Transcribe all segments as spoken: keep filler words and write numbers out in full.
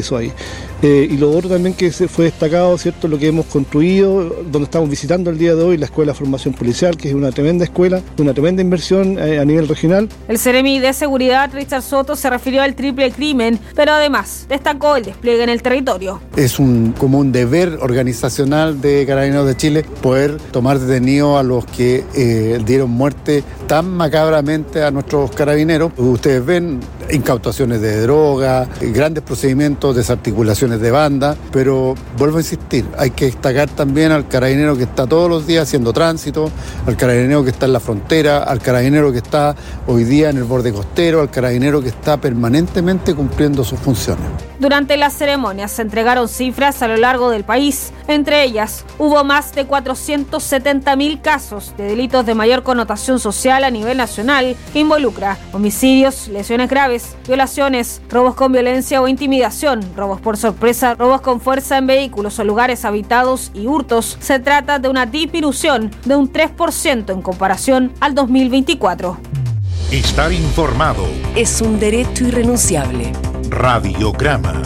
eso ahí. Eh, y lo otro también que se fue destacado, ¿cierto?, lo que hemos construido, donde estamos visitando el día de hoy, la Escuela de Formación Policial, que es una tremenda escuela, una tremenda inversión eh, a nivel regional. El Seremi de Seguridad, Richard Soto, se refirió al triple crimen, pero además destacó el despliegue en el territorio. Es un, como un deber organizacional de Carabineros de Chile poder tomar detenidos a los que eh, dieron muerte tan macabramente a nuestros carabineros. Ustedes ven incautaciones de droga, grandes procedimientos, desarticulaciones de banda, pero vuelvo a insistir, hay que destacar también al carabinero que está todos los días haciendo tránsito, al carabinero que está en la frontera, al carabinero que está hoy día en el borde costero, al carabinero que está permanentemente cumpliendo sus funciones. Durante las ceremonias se entregaron cifras a lo largo del país. Entre ellas, hubo más de cuatrocientos setenta mil casos de delitos de mayor connotación social a nivel nacional que involucra homicidios, lesiones graves, violaciones, robos con violencia o intimidación, robos por sorpresa, robos con fuerza en vehículos o lugares habitados y hurtos. Se trata de una disminución de un tres por ciento en comparación al dos mil veinticuatro. Estar informado es un derecho irrenunciable. Radiograma.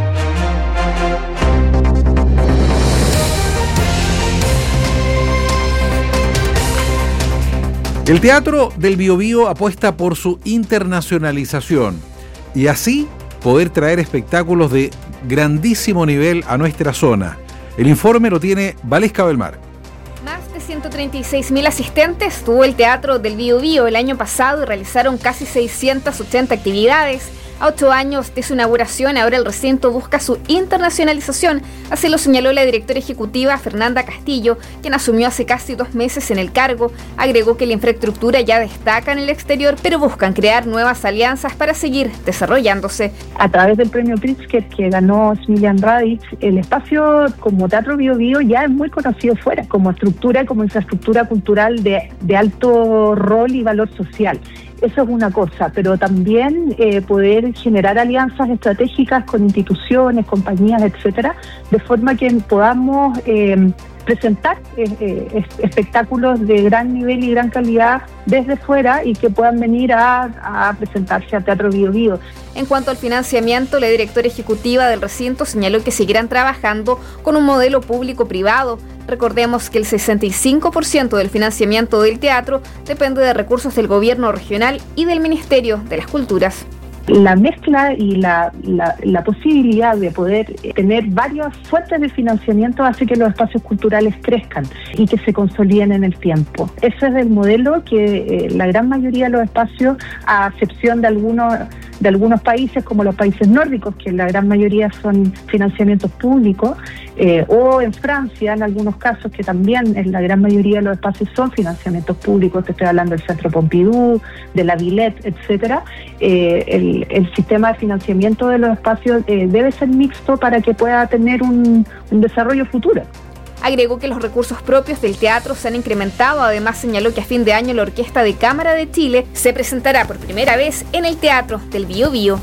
El Teatro del Biobío apuesta por su internacionalización y así poder traer espectáculos de grandísimo nivel a nuestra zona. El informe lo tiene Valesca Belmar. Más de ciento treinta y seis mil asistentes tuvo el Teatro del Biobío el año pasado y realizaron casi seiscientas ochenta actividades. A ocho años de su inauguración, ahora el recinto busca su internacionalización, así lo señaló la directora ejecutiva Fernanda Castillo, quien asumió hace casi dos meses en el cargo. Agregó que la infraestructura ya destaca en el exterior, pero buscan crear nuevas alianzas para seguir desarrollándose. A través del premio Pritzker que ganó Smiljan Radic, el espacio como Teatro Biobío ya es muy conocido fuera, como estructura y como infraestructura cultural de, de alto rol y valor social. Eso es una cosa, pero también eh, poder generar alianzas estratégicas con instituciones, compañías, etcétera, de forma que podamos eh, presentar eh, eh, espectáculos de gran nivel y gran calidad desde fuera y que puedan venir a, a presentarse al Teatro Biobío. En cuanto al financiamiento, la directora ejecutiva del recinto señaló que seguirán trabajando con un modelo público-privado. Recordemos que el sesenta y cinco por ciento del financiamiento del teatro depende de recursos del gobierno regional y del Ministerio de las Culturas. La mezcla y la, la, la posibilidad de poder tener varias fuentes de financiamiento hace que los espacios culturales crezcan y que se consoliden en el tiempo. Ese es el modelo que eh, la gran mayoría de los espacios, a excepción de algunos de algunos países como los países nórdicos, que la gran mayoría son financiamientos públicos, eh, o en Francia, en algunos casos, que también en la gran mayoría de los espacios son financiamientos públicos. Te estoy hablando del Centro Pompidou, de la Villette, etcétera. Eh, el, el sistema de financiamiento de los espacios eh, debe ser mixto para que pueda tener un, un desarrollo futuro. Agregó que los recursos propios del teatro se han incrementado. Además, señaló que a fin de año la Orquesta de Cámara de Chile se presentará por primera vez en el Teatro del Biobío.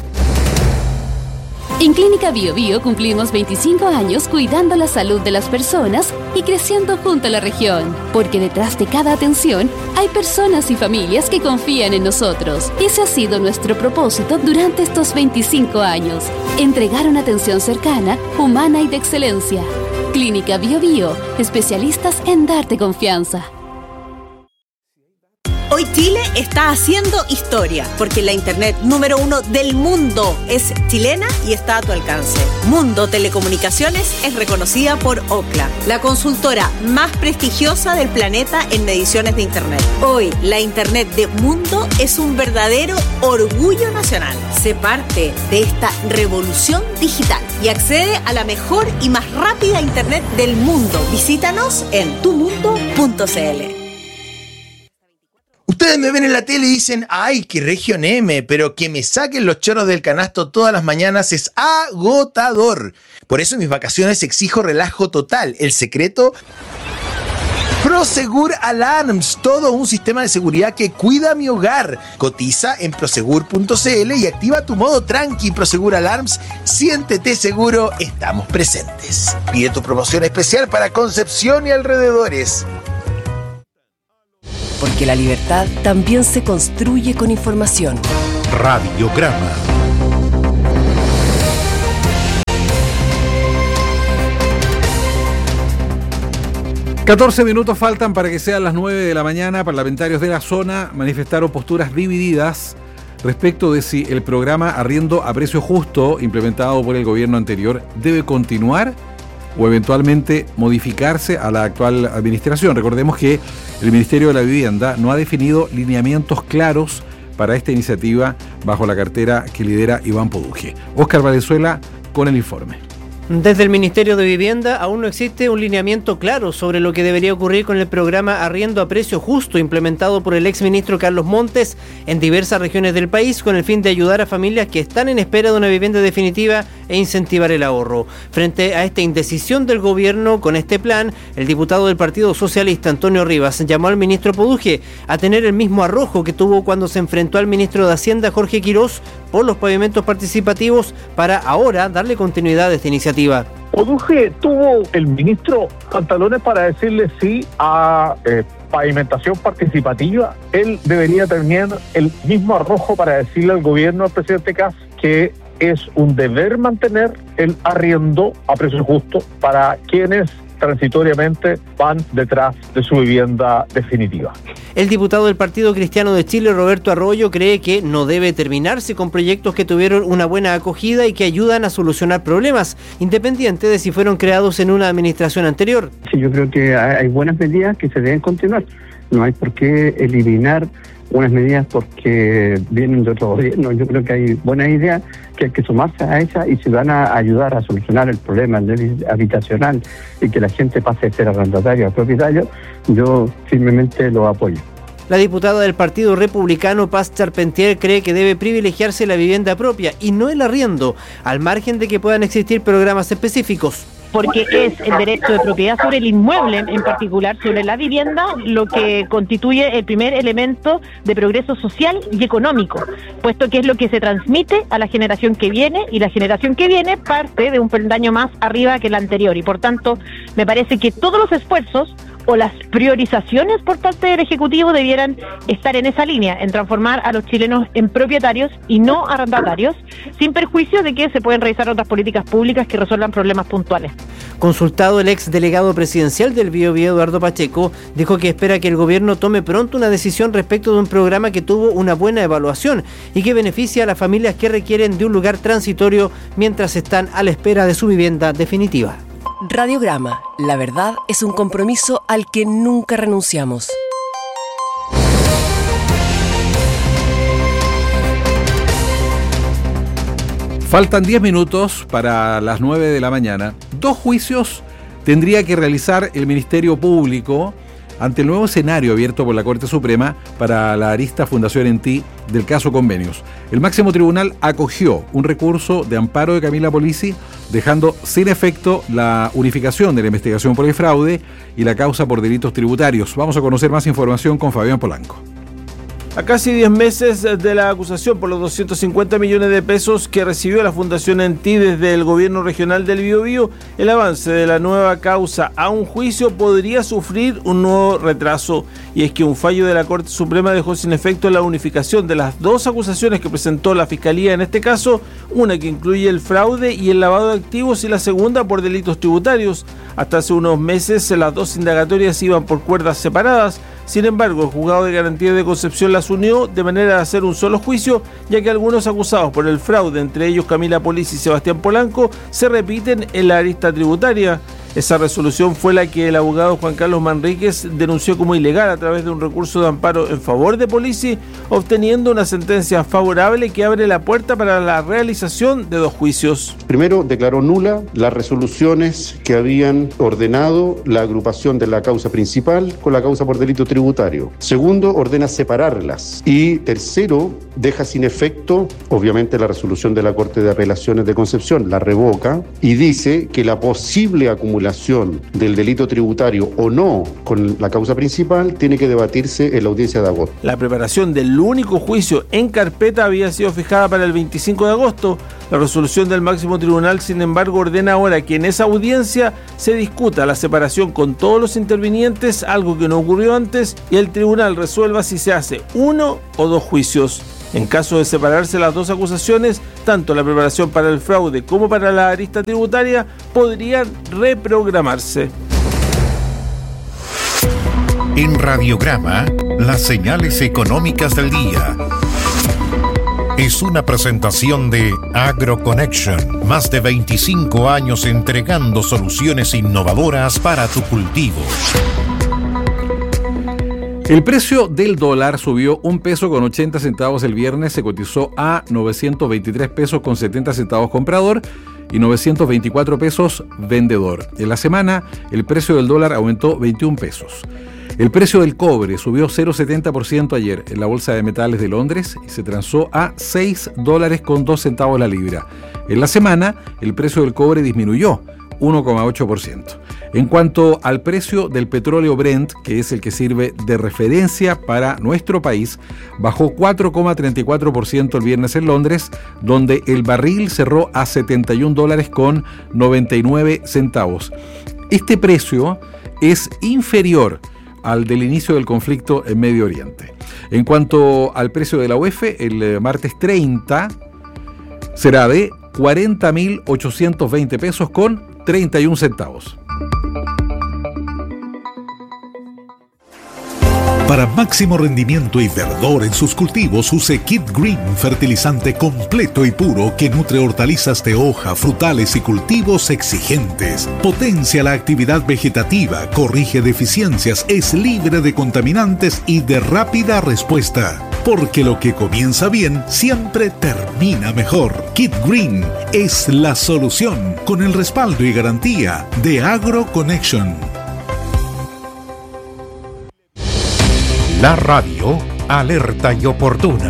En Clínica Biobío cumplimos veinticinco años cuidando la salud de las personas y creciendo junto a la región. Porque detrás de cada atención hay personas y familias que confían en nosotros. Ese ha sido nuestro propósito durante estos veinticinco años. Entregar una atención cercana, humana y de excelencia. Clínica Biobío, especialistas en darte confianza. Hoy Chile está haciendo historia, porque la internet número uno del mundo es chilena y está a tu alcance. Mundo Telecomunicaciones es reconocida por Ookla, la consultora más prestigiosa del planeta en mediciones de internet. Hoy, la internet de Mundo es un verdadero orgullo nacional. Sé parte de esta revolución digital y accede a la mejor y más rápida internet del mundo. Visítanos en tu mundo punto c l. Ustedes me ven en la tele y dicen, ay, qué región M, pero que me saquen los chorros del canasto todas las mañanas es agotador. Por eso en mis vacaciones exijo relajo total. El secreto, Prosegur Alarms, todo un sistema de seguridad que cuida mi hogar. Cotiza en prosegur punto c l y activa tu modo tranqui. Prosegur Alarms, siéntete seguro, estamos presentes. Pide tu promoción especial para Concepción y alrededores. Porque la libertad también se construye con información. Radiograma. catorce minutos faltan para que sean las nueve de la mañana. Parlamentarios de la zona manifestaron posturas divididas respecto de si el programa Arriendo a Precio Justo, implementado por el gobierno anterior, debe continuar o eventualmente modificarse a la actual administración. Recordemos que el Ministerio de la Vivienda no ha definido lineamientos claros para esta iniciativa bajo la cartera que lidera Iván Poduje. Óscar Valenzuela con el informe. Desde el Ministerio de Vivienda aún no existe un lineamiento claro sobre lo que debería ocurrir con el programa Arriendo a Precio Justo implementado por el exministro Carlos Montes en diversas regiones del país con el fin de ayudar a familias que están en espera de una vivienda definitiva e incentivar el ahorro. Frente a esta indecisión del gobierno con este plan, el diputado del Partido Socialista Antonio Rivas llamó al ministro Poduje a tener el mismo arrojo que tuvo cuando se enfrentó al ministro de Hacienda Jorge Quirós por los pavimentos participativos para ahora darle continuidad a esta iniciativa. Poduje tuvo el ministro pantalones para decirle sí a eh, pavimentación participativa. Él debería tener el mismo arrojo para decirle al gobierno del presidente Kast que es un deber mantener el arriendo a precio justo para quienes transitoriamente van detrás de su vivienda definitiva. El diputado del Partido Cristiano de Chile, Roberto Arroyo, cree que no debe terminarse con proyectos que tuvieron una buena acogida y que ayudan a solucionar problemas, independiente de si fueron creados en una administración anterior. Sí, yo creo que hay buenas medidas que se deben continuar. No hay por qué eliminar unas medidas porque vienen de otro gobierno. Yo creo que hay buenas ideas que hay que sumarse a esas y se van a ayudar a solucionar el problema del habitacional y que la gente pase de ser arrendatario a propietario. Yo firmemente lo apoyo. La diputada del Partido Republicano, Paz Charpentier, cree que debe privilegiarse la vivienda propia y no el arriendo, al margen de que puedan existir programas específicos. Porque es el derecho de propiedad sobre el inmueble, en particular sobre la vivienda, lo que constituye el primer elemento de progreso social y económico, puesto que es lo que se transmite a la generación que viene, y la generación que viene parte de un peldaño más arriba que la anterior, y por tanto me parece que todos los esfuerzos o las priorizaciones por parte del Ejecutivo debieran estar en esa línea, en transformar a los chilenos en propietarios y no arrendatarios, sin perjuicio de que se pueden realizar otras políticas públicas que resuelvan problemas puntuales. Consultado, el ex delegado presidencial del Biobío, Eduardo Pacheco, dijo que espera que el gobierno tome pronto una decisión respecto de un programa que tuvo una buena evaluación y que beneficia a las familias que requieren de un lugar transitorio mientras están a la espera de su vivienda definitiva. Radiograma, la verdad es un compromiso al que nunca renunciamos. Faltan diez minutos para las nueve de la mañana. Dos juicios tendría que realizar el Ministerio Público ante el nuevo escenario abierto por la Corte Suprema para la arista Fundación Enti del caso Convenios. El máximo tribunal acogió un recurso de amparo de Camila Polisi, dejando sin efecto la unificación de la investigación por el fraude y la causa por delitos tributarios. Vamos a conocer más información con Fabián Polanco. A casi diez meses de la acusación por los doscientos cincuenta millones de pesos que recibió la Fundación Enti desde el gobierno regional del Biobío, el avance de la nueva causa a un juicio podría sufrir un nuevo retraso, y es que un fallo de la Corte Suprema dejó sin efecto la unificación de las dos acusaciones que presentó la Fiscalía en este caso, una que incluye el fraude y el lavado de activos y la segunda por delitos tributarios. Hasta hace unos meses las dos indagatorias iban por cuerdas separadas. Sin embargo, el Juzgado de Garantía de Concepción las unió de manera de hacer un solo juicio, ya que algunos acusados por el fraude, entre ellos Camila Polisi y Sebastián Polanco, se repiten en la arista tributaria. Esa resolución fue la que el abogado Juan Carlos Manríquez denunció como ilegal a través de un recurso de amparo en favor de Polisi, obteniendo una sentencia favorable que abre la puerta para la realización de dos juicios. Primero, declaró nula las resoluciones que habían ordenado la agrupación de la causa principal con la causa por delito tributario. Segundo, ordena separarlas. Y tercero, deja sin efecto, obviamente, la resolución de la Corte de Apelaciones de Concepción, la revoca y dice que la posible acumulación del delito tributario o no con la causa principal tiene que debatirse en la audiencia de agosto. La preparación del único juicio en carpeta había sido fijada para el veinticinco de agosto. La resolución del máximo tribunal, sin embargo, ordena ahora que en esa audiencia se discuta la separación con todos los intervinientes, algo que no ocurrió antes, y el tribunal resuelva si se hace uno o dos juicios. En caso de separarse las dos acusaciones, tanto la preparación para el fraude como para la arista tributaria podrían reprogramarse. En Radiograma, las señales económicas del día. Es una presentación de AgroConnection, más de veinticinco años entregando soluciones innovadoras para tu cultivo. El precio del dólar subió un peso con ochenta centavos el viernes, se cotizó a novecientos veintitrés pesos con setenta centavos comprador y novecientos veinticuatro pesos vendedor. En la semana, el precio del dólar aumentó veintiún pesos. El precio del cobre subió cero coma setenta por ciento ayer en la Bolsa de Metales de Londres y se transó a seis dólares con dos centavos la libra. En la semana, el precio del cobre disminuyó uno coma ocho por ciento. En cuanto al precio del petróleo Brent, que es el que sirve de referencia para nuestro país, bajó cuatro coma treinta y cuatro por ciento el viernes en Londres, donde el barril cerró a setenta y un dólares con noventa y nueve centavos. Este precio es inferior al del inicio del conflicto en Medio Oriente. En cuanto al precio de la U E F, el martes treinta será de cuarenta mil ochocientos veinte pesos con treinta y un centavos. Para máximo rendimiento y verdor en sus cultivos, use Kit Green, fertilizante completo y puro que nutre hortalizas de hoja, frutales y cultivos exigentes. Potencia la actividad vegetativa, corrige deficiencias, es libre de contaminantes y de rápida respuesta. Porque lo que comienza bien siempre termina mejor. Kit Green es la solución con el respaldo y garantía de AgroConnection. La radio alerta y oportuna.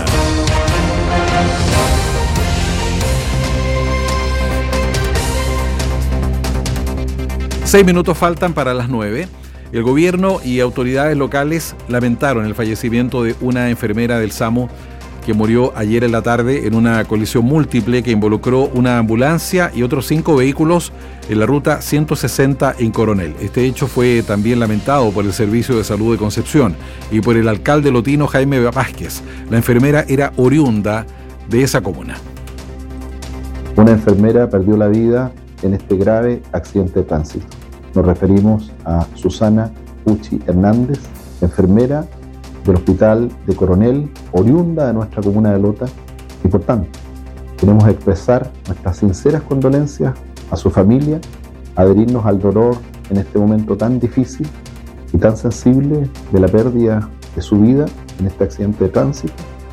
Seis minutos faltan para las nueve. El gobierno y autoridades locales lamentaron el fallecimiento de una enfermera del SAMU que murió ayer en la tarde en una colisión múltiple que involucró una ambulancia y otros cinco vehículos en la ruta ciento sesenta en Coronel. Este hecho fue también lamentado por el Servicio de Salud de Concepción y por el alcalde lotino Jaime Vázquez. La enfermera era oriunda de esa comuna. Una enfermera perdió la vida en este grave accidente de tránsito. Nos referimos a Susana Pucci Hernández, enfermera del Hospital de Coronel, oriunda de nuestra comuna de Lota, y por tanto queremos expresar nuestras sinceras condolencias a su familia, adherirnos al dolor en este momento tan difícil y tan sensible de la pérdida de su vida en este accidente de tránsito.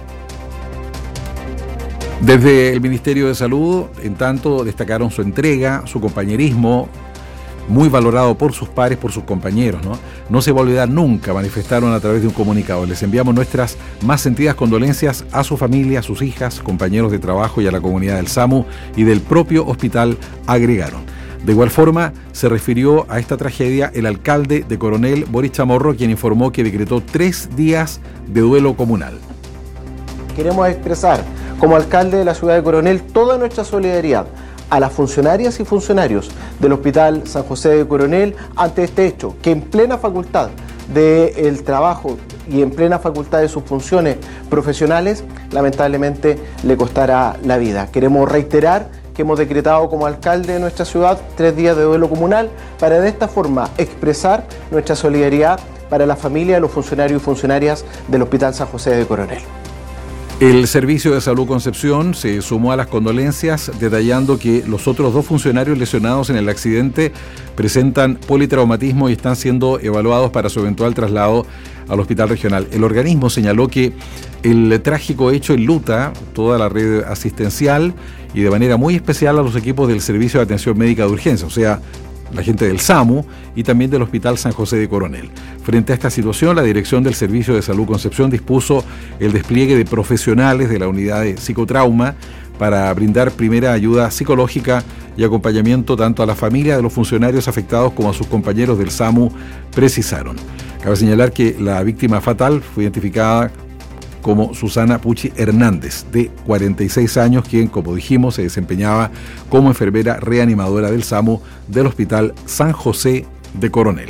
Desde el Ministerio de Salud, en tanto, destacaron su entrega, su compañerismo, muy valorado por sus pares, por sus compañeros, ¿no? No se va a olvidar nunca, manifestaron a través de un comunicado. Les enviamos nuestras más sentidas condolencias a su familia, a sus hijas, compañeros de trabajo y a la comunidad del SAMU y del propio hospital, agregaron. De igual forma, se refirió a esta tragedia el alcalde de Coronel, Boris Chamorro, quien informó que decretó tres días de duelo comunal. Queremos expresar, como alcalde de la ciudad de Coronel, toda nuestra solidaridad a las funcionarias y funcionarios del Hospital San José de Coronel ante este hecho, que en plena facultad del trabajo y en plena facultad de sus funciones profesionales, lamentablemente le costará la vida. Queremos reiterar que hemos decretado como alcalde de nuestra ciudad tres días de duelo comunal para de esta forma expresar nuestra solidaridad para la familia de los funcionarios y funcionarias del Hospital San José de Coronel. El Servicio de Salud Concepción se sumó a las condolencias, detallando que los otros dos funcionarios lesionados en el accidente presentan politraumatismo y están siendo evaluados para su eventual traslado al hospital regional. El organismo señaló que el trágico hecho enluta toda la red asistencial y de manera muy especial a los equipos del Servicio de Atención Médica de Urgencia, o sea, la gente del SAMU y también del Hospital San José de Coronel. Frente a esta situación, la Dirección del Servicio de Salud Concepción dispuso el despliegue de profesionales de la unidad de psicotrauma para brindar primera ayuda psicológica y acompañamiento tanto a la familia de los funcionarios afectados como a sus compañeros del SAMU, precisaron. Cabe señalar que la víctima fatal fue identificada como Susana Pucci Hernández, de cuarenta y seis años, quien, como dijimos, se desempeñaba como enfermera reanimadora del SAMU del Hospital San José de Coronel.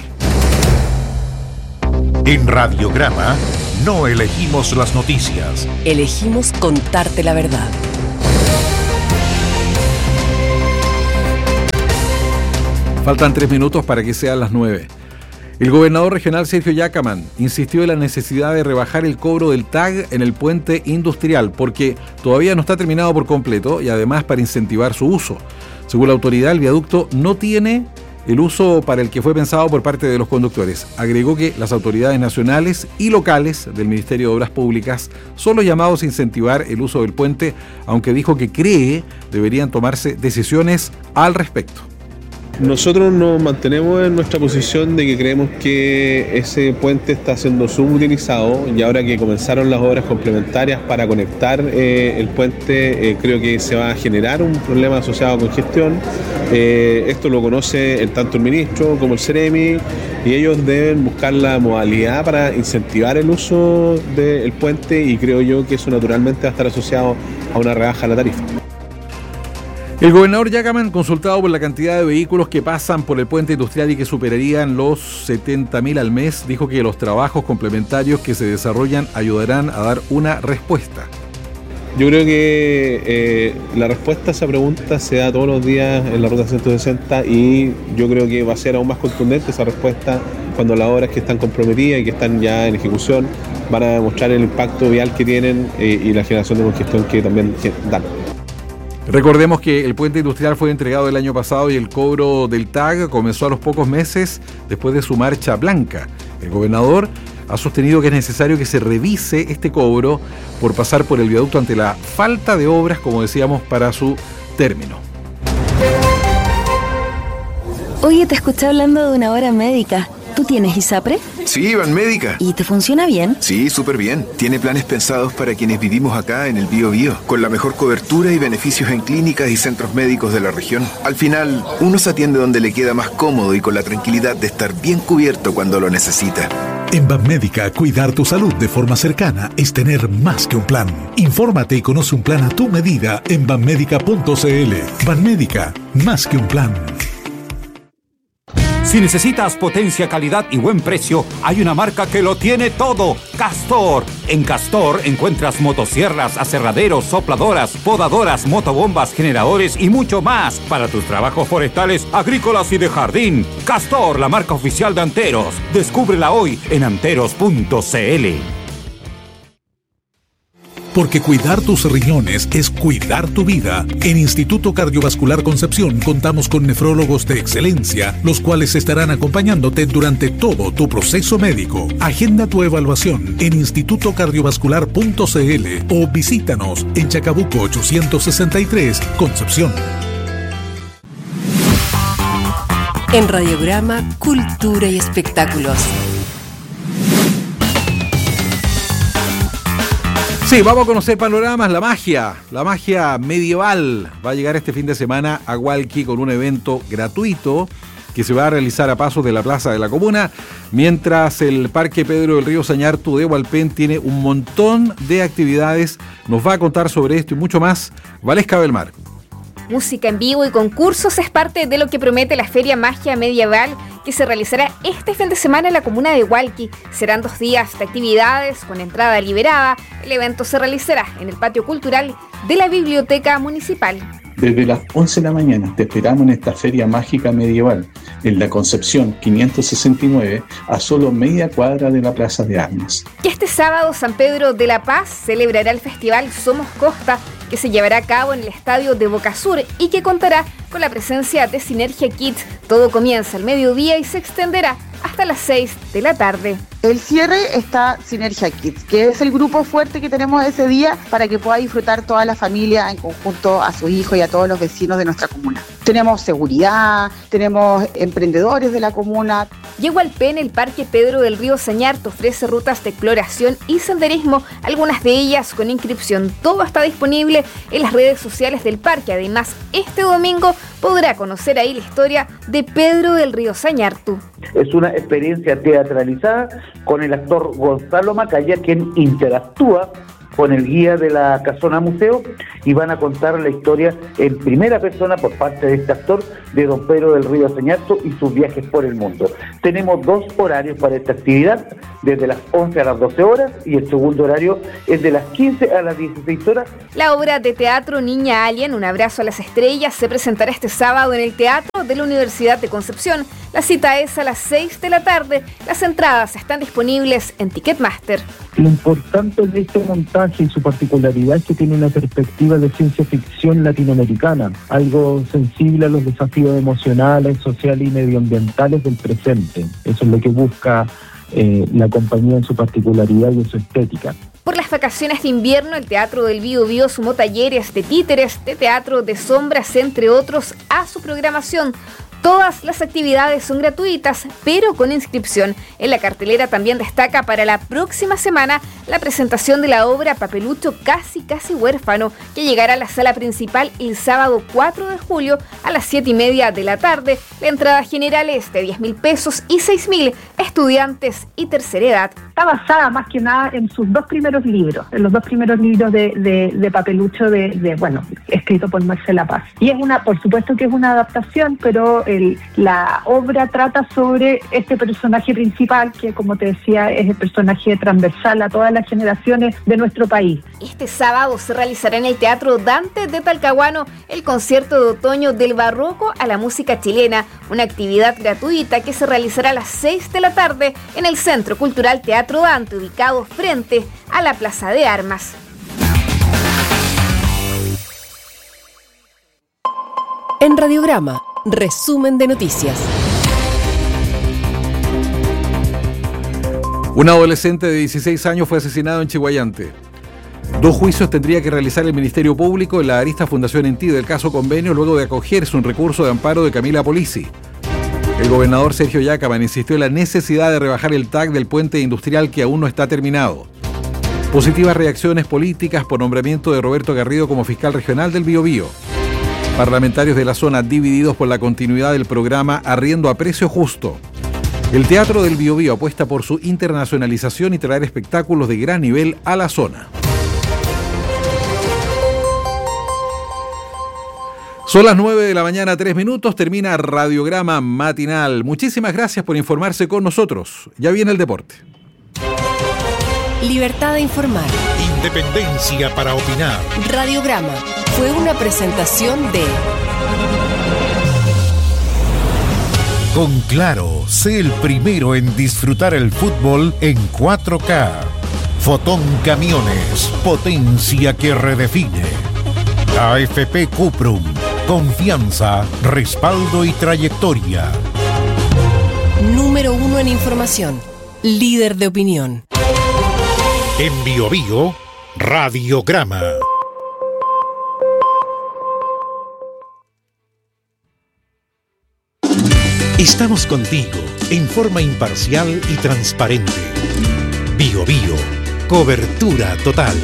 En Radiograma no elegimos las noticias. Elegimos contarte la verdad. Faltan tres minutos para que sean las nueve. El gobernador regional Sergio Yacamán insistió en la necesidad de rebajar el cobro del T A G en el puente industrial porque todavía no está terminado por completo y además para incentivar su uso. Según la autoridad, el viaducto no tiene el uso para el que fue pensado por parte de los conductores. Agregó que las autoridades nacionales y locales del Ministerio de Obras Públicas son los llamados a incentivar el uso del puente, aunque dijo que cree deberían tomarse decisiones al respecto. Nosotros nos mantenemos en nuestra posición de que creemos que ese puente está siendo subutilizado y ahora que comenzaron las obras complementarias para conectar eh, el puente, eh, creo que se va a generar un problema asociado con gestión. Eh, esto lo conoce el, tanto el ministro como el Ceremi y ellos deben buscar la modalidad para incentivar el uso del puente y creo yo que eso naturalmente va a estar asociado a una rebaja de la tarifa. El gobernador Yacamán, consultado por la cantidad de vehículos que pasan por el puente industrial y que superarían los setenta mil al mes, dijo que los trabajos complementarios que se desarrollan ayudarán a dar una respuesta. Yo creo que eh, la respuesta a esa pregunta se da todos los días en la ruta ciento sesenta y yo creo que va a ser aún más contundente esa respuesta cuando las obras que están comprometidas y que están ya en ejecución van a demostrar el impacto vial que tienen eh, y la generación de congestión que también dan. Recordemos que el puente industrial fue entregado el año pasado y el cobro del T A G comenzó a los pocos meses después de su marcha blanca. El gobernador ha sostenido que es necesario que se revise este cobro por pasar por el viaducto ante la falta de obras, como decíamos, para su término. Oye, te escuché hablando de una hora médica. ¿Tú tienes ISAPRE? Sí, Banmédica. ¿Y te funciona bien? Sí, súper bien. Tiene planes pensados para quienes vivimos acá en el Bío Bío, con la mejor cobertura y beneficios en clínicas y centros médicos de la región. Al final, uno se atiende donde le queda más cómodo y con la tranquilidad de estar bien cubierto cuando lo necesita. En Banmédica, cuidar tu salud de forma cercana es tener más que un plan. Infórmate y conoce un plan a tu medida en banmédica punto c l. Banmédica, más que un plan. Si necesitas potencia, calidad y buen precio, hay una marca que lo tiene todo. Castor. En Castor encuentras motosierras, aserraderos, sopladoras, podadoras, motobombas, generadores y mucho más para tus trabajos forestales, agrícolas y de jardín. Castor, la marca oficial de Anteros. Descúbrela hoy en anteros punto c l. Porque cuidar tus riñones es cuidar tu vida. En Instituto Cardiovascular Concepción contamos con nefrólogos de excelencia, los cuales estarán acompañándote durante todo tu proceso médico. Agenda tu evaluación en instituto cardiovascular punto c l o visítanos en Chacabuco ochocientos sesenta y tres, Concepción. En Radiograma, Cultura y Espectáculos. Sí, vamos a conocer panoramas, la magia, la magia medieval. Va a llegar este fin de semana a Hualqui con un evento gratuito que se va a realizar a pasos de la Plaza de la Comuna, mientras el Parque Pedro del Río Sañartu de Hualpén tiene un montón de actividades. Nos va a contar sobre esto y mucho más Valesca Belmar. Música en vivo y concursos es parte de lo que promete la Feria Magia Medieval que se realizará este fin de semana en la comuna de Hualqui. Serán dos días de actividades con entrada liberada. El evento se realizará en el patio cultural de la Biblioteca Municipal. Desde las once de la mañana te esperamos en esta Feria Mágica Medieval, en la Concepción quinientos sesenta y nueve, a solo media cuadra de la Plaza de Armas. Y este sábado San Pedro de la Paz celebrará el festival Somos Costa, que se llevará a cabo en el estadio de Boca Sur y que contará con la presencia de Sinergia Kids. Todo comienza al mediodía y se extenderá hasta las seis de la tarde. El cierre está Sinergia Kids, que es el grupo fuerte que tenemos ese día para que pueda disfrutar toda la familia en conjunto a sus hijos y a todos los vecinos de nuestra comuna. Tenemos seguridad, tenemos emprendedores de la comuna. Llegó al P E N, el Parque Pedro del Río Sañartu ofrece rutas de exploración y senderismo, algunas de ellas con inscripción. Todo está disponible en las redes sociales del parque. Además, este domingo podrá conocer ahí la historia de Pedro del Río Sañartu. Es una experiencia teatralizada con el actor Gonzalo Macaya, quien interactúa con el guía de la Casona Museo y van a contar la historia en primera persona por parte de este actor de don Pedro del Río Sañartu y sus viajes por el mundo. Tenemos dos horarios para esta actividad, desde las once a las doce horas y el segundo horario es de las quince a las dieciséis horas. La obra de teatro Niña Alien, Un abrazo a las estrellas, se presentará este sábado en el Teatro de la Universidad de Concepción. La cita es a las seis de la tarde. Las entradas están disponibles en Ticketmaster. Lo importante de este montaje y su particularidad es que tiene una perspectiva de ciencia ficción latinoamericana, algo sensible a los desafíos emocionales, sociales y medioambientales del presente. Eso es lo que busca eh, la compañía en su particularidad y en su estética. Por las vacaciones de invierno, el Teatro del Bío Bío sumó talleres de títeres, de teatro de sombras, entre otros, a su programación. Todas las actividades son gratuitas, pero con inscripción. En la cartelera también destaca para la próxima semana la presentación de la obra Papelucho Casi Casi Huérfano, que llegará a la sala principal el sábado cuatro de julio a las siete y media de la tarde. La entrada general es de diez mil pesos y seis mil, estudiantes y tercera edad. Está basada más que nada en sus dos primeros libros, en los dos primeros libros de, de, de Papelucho, de, de, bueno, escrito por Marcela Paz. Y es una, por supuesto que es una adaptación, pero el, la obra trata sobre este personaje principal, que como te decía, es el personaje transversal a todas las generaciones de nuestro país. Este sábado se realizará en el Teatro Dante de Talcahuano el concierto de otoño del barroco a la música chilena, una actividad gratuita que se realizará a las seis de la tarde en el Centro Cultural Teatro Dante, ubicado frente a la Plaza de Armas. En Radiograma, resumen de noticias. Un adolescente de dieciséis años fue asesinado en Chiguayante. Dos juicios tendría que realizar el Ministerio Público en la arista Fundación Enti del caso Convenio luego de acogerse un recurso de amparo de Camila Polisi. El gobernador Sergio Yacaman insistió en la necesidad de rebajar el T A C del puente industrial que aún no está terminado. Positivas reacciones políticas por nombramiento de Roberto Garrido como fiscal regional del Biobío. Parlamentarios de la zona divididos por la continuidad del programa Arriendo a Precio Justo. El Teatro del Biobío apuesta por su internacionalización y traer espectáculos de gran nivel a la zona. Son las nueve de la mañana, tres minutos, termina Radiograma Matinal. Muchísimas gracias por informarse con nosotros. Ya viene el deporte. Libertad de informar. Independencia para opinar. Radiograma fue una presentación de... Con Claro, sé el primero en disfrutar el fútbol en cuatro K. Fotón Camiones, potencia que redefine. A F P Cuprum, confianza, respaldo y trayectoria. Número uno en información, líder de opinión. En Biobío, Radiograma. Estamos contigo en forma imparcial y transparente. Biobío, cobertura total.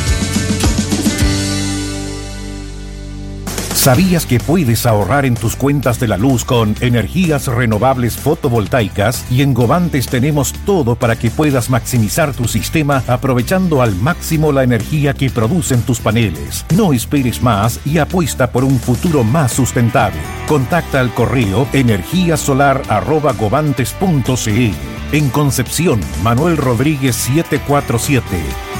¿Sabías que puedes ahorrar en tus cuentas de la luz con energías renovables fotovoltaicas? Y en Govantes tenemos todo para que puedas maximizar tu sistema aprovechando al máximo la energía que producen tus paneles. No esperes más y apuesta por un futuro más sustentable. Contacta al correo energíasolar arroba govantes punto ce. En Concepción, Manuel Rodríguez siete cuatro siete.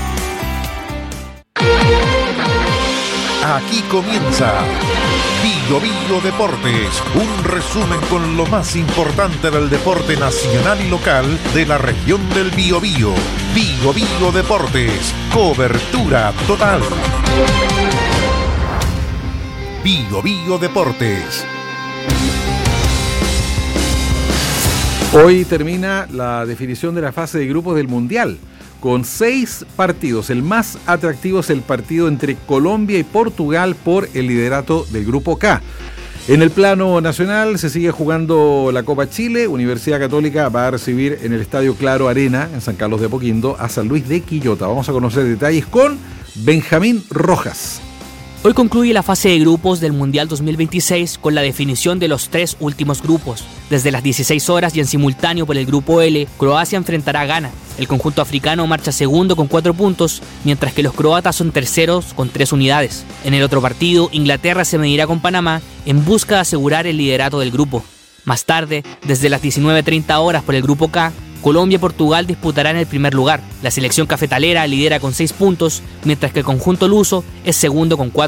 Aquí comienza Biobío Deportes, un resumen con lo más importante del deporte nacional y local de la región del Biobío. Biobío Deportes, cobertura total. Biobío Deportes. Hoy termina la definición de la fase de grupos del Mundial, con seis partidos. El más atractivo es el partido entre Colombia y Portugal por el liderato del Grupo K. En el plano nacional se sigue jugando la Copa Chile. Universidad Católica va a recibir en el Estadio Claro Arena, en San Carlos de Apoquindo, a San Luis de Quillota. Vamos a conocer detalles con Benjamín Rojas. Hoy concluye la fase de grupos del Mundial dos mil veintiséis con la definición de los tres últimos grupos. Desde las dieciséis horas y en simultáneo por el Grupo L, Croacia enfrentará a Ghana. El conjunto africano marcha segundo con cuatro puntos, mientras que los croatas son terceros con tres unidades. En el otro partido, Inglaterra se medirá con Panamá en busca de asegurar el liderato del grupo. Más tarde, desde las diecinueve treinta horas por el Grupo K, Colombia y Portugal disputarán el primer lugar. La selección cafetalera lidera con seis puntos, mientras que el conjunto luso es segundo con cuatro.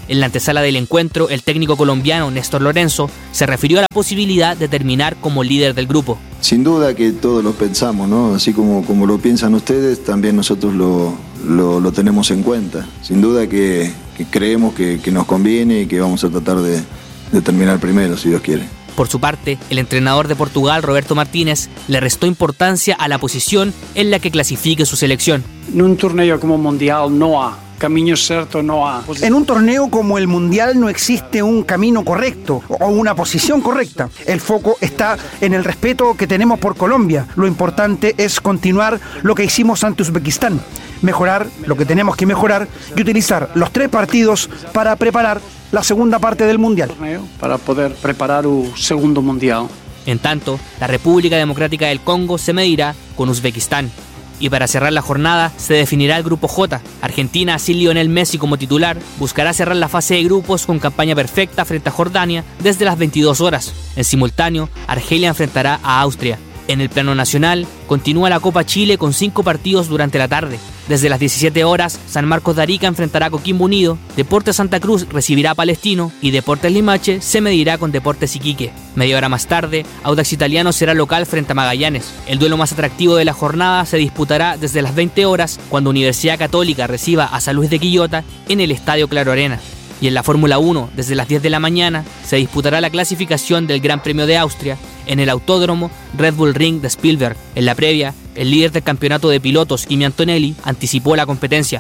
En la antesala del encuentro, el técnico colombiano Néstor Lorenzo se refirió a la posibilidad de terminar como líder del grupo. Sin duda que todos lo pensamos, ¿no? Así como, como lo piensan ustedes, también nosotros lo, lo, lo tenemos en cuenta. Sin duda que, que creemos que, que nos conviene y que vamos a tratar de, de terminar primero, si Dios quiere. Por su parte, el entrenador de Portugal, Roberto Martínez, le restó importancia a la posición en la que clasifique su selección. En un torneo como Mundial no hay camino cierto, no hay. En un torneo como el Mundial no existe un camino correcto o una posición correcta. El foco está en el respeto que tenemos por Colombia. Lo importante es continuar lo que hicimos ante Uzbekistán, mejorar lo que tenemos que mejorar y utilizar los tres partidos para preparar la segunda parte del Mundial. Para poder preparar el segundo Mundial. En tanto, la República Democrática del Congo se medirá con Uzbekistán. Y para cerrar la jornada se definirá el grupo J. Argentina, sin Lionel Messi como titular, buscará cerrar la fase de grupos con campaña perfecta frente a Jordania desde las veintidós horas. En simultáneo, Argelia enfrentará a Austria. En el plano nacional, continúa la Copa Chile con cinco partidos durante la tarde. Desde las diecisiete horas, San Marcos de Arica enfrentará a Coquimbo Unido, Deportes Santa Cruz recibirá a Palestino y Deportes Limache se medirá con Deportes Iquique. Media hora más tarde, Audax Italiano será local frente a Magallanes. El duelo más atractivo de la jornada se disputará desde las veinte horas, cuando Universidad Católica reciba a San Luis de Quillota en el Estadio Claro Arena. Y en la Fórmula uno, desde las diez de la mañana, se disputará la clasificación del Gran Premio de Austria en el Autódromo Red Bull Ring de Spielberg. En la previa, el líder del campeonato de pilotos, Kimi Antonelli, anticipó la competencia.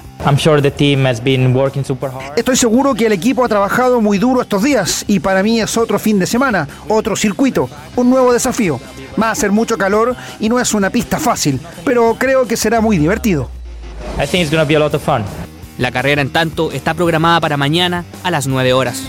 Estoy seguro que el equipo ha trabajado muy duro estos días y para mí es otro fin de semana, otro circuito, un nuevo desafío. Va a hacer mucho calor y no es una pista fácil, pero creo que será muy divertido. I think it's gonna be a lot of fun. La carrera, en tanto, está programada para mañana a las nueve horas.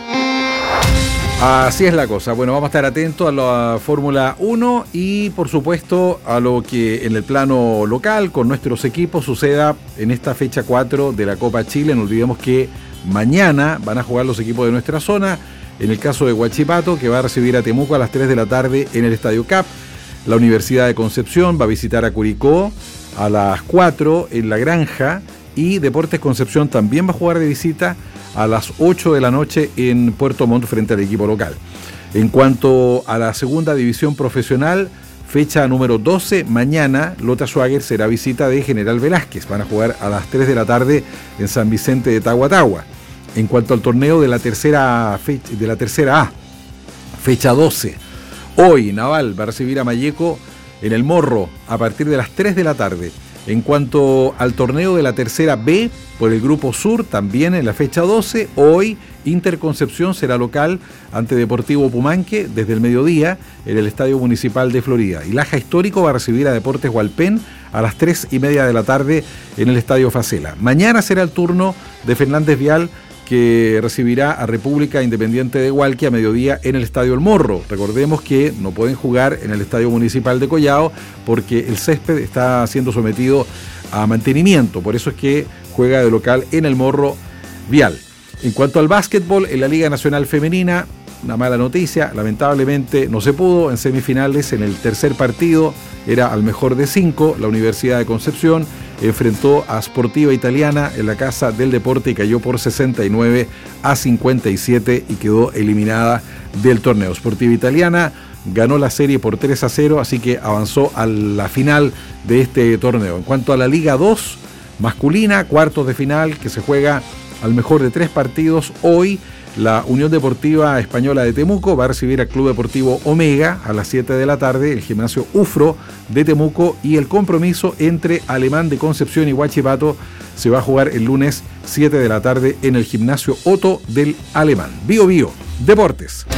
Así es la cosa. Bueno, vamos a estar atentos a la Fórmula uno y, por supuesto, a lo que en el plano local, con nuestros equipos, suceda en esta fecha cuatro de la Copa Chile. No olvidemos que mañana van a jugar los equipos de nuestra zona. En el caso de Huachipato, que va a recibir a Temuco a las tres de la tarde en el Estadio Cap. La Universidad de Concepción va a visitar a Curicó a las cuatro en La Granja. Y Deportes Concepción también va a jugar de visita a las ocho de la noche en Puerto Montt frente al equipo local. En cuanto a la segunda división profesional, fecha número doce, mañana Lota Schwager será visita de General Velázquez. Van a jugar a las tres de la tarde en San Vicente de Tahuatahua. En cuanto al torneo de la tercera, fecha, de la tercera A, fecha doce, hoy Naval va a recibir a Malleco en el Morro a partir de las tres de la tarde. En cuanto al torneo de la tercera B, por el Grupo Sur, también en la fecha doce, hoy Interconcepción será local ante Deportivo Pumanque desde el mediodía en el Estadio Municipal de Florida. Y Laja Histórico va a recibir a Deportes Hualpén a las tres y media de la tarde en el Estadio Facela. Mañana será el turno de Fernández Vial, que recibirá a República Independiente de Hualqui a mediodía en el Estadio El Morro. Recordemos que no pueden jugar en el Estadio Municipal de Collao porque el césped está siendo sometido a mantenimiento, por eso es que juega de local en El Morro Vial. En cuanto al básquetbol, en la Liga Nacional Femenina, una mala noticia, lamentablemente no se pudo en semifinales. En el tercer partido era al mejor de cinco, la Universidad de Concepción enfrentó a Sportiva Italiana en la Casa del Deporte y cayó por sesenta y nueve a cincuenta y siete y quedó eliminada del torneo. Sportiva Italiana ganó la serie por tres a cero, así que avanzó a la final de este torneo. En cuanto a la Liga dos masculina, cuartos de final que se juega al mejor de tres partidos, hoy la Unión Deportiva Española de Temuco va a recibir al Club Deportivo Omega a las siete de la tarde, el gimnasio UFRO de Temuco, y el compromiso entre Alemán de Concepción y Huachipato se va a jugar el lunes siete de la tarde en el gimnasio Otto del Alemán. Bio Bio Deportes.